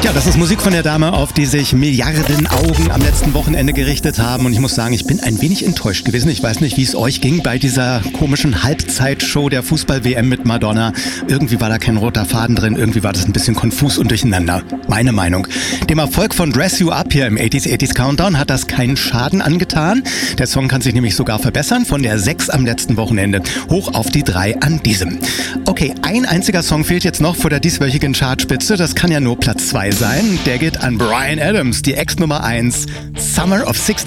Ja, das ist Musik von der Dame, auf die sich Milliarden Augen am letzten Wochenende gerichtet haben. Und ich muss sagen, ich bin ein wenig enttäuscht gewesen. Ich weiß nicht, wie es euch ging bei dieser komischen Halbzeitshow der Fußball-WM mit Madonna. Irgendwie war da kein roter Faden drin. Irgendwie war das ein bisschen konfus und durcheinander. Meine Meinung. Dem Erfolg von Dress You Up hier im 80s Countdown hat das keinen Schaden angetan. Der Song kann sich nämlich sogar verbessern. Von der 6 am letzten Wochenende hoch auf die 3 an diesem. Okay, ein einziger Song fehlt jetzt noch vor der dieswöchigen Chartspitze. Das kann ja nur Platz 2 sein. Der geht an Bryan Adams, die Ex-Nummer 1, Summer of 69.